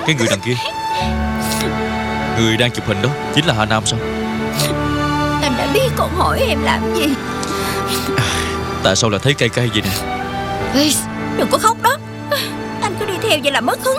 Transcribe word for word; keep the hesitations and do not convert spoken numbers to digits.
Cái người đằng kia, người đang chụp hình đó chính là Hà Nam sao? Anh đã biết còn hỏi em làm gì? Tại sao lại thấy cay cay vậy nè? Ê, đừng có khóc đó. Anh cứ đi theo vậy là mất hứng